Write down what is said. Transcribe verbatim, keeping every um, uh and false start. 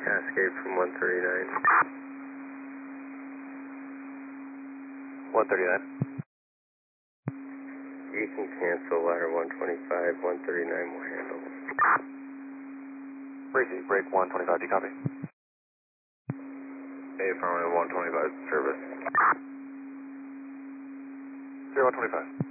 Cascade from one thirty-nine. one thirty-nine. You can cancel ladder one twenty-five, one thirty-nine will handle. Breaking, break one twenty-five, do you copy? A affirmative one twenty-five service. zero one twenty-five.